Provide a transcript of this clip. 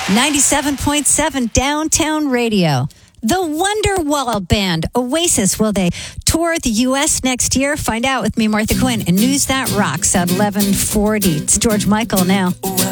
97.7 Downtown Radio. The Wonderwall Band, Oasis, will they tour the U.S. next year? Find out with me, Martha Quinn, and News That Rocks at 11:40. It's George Michael now.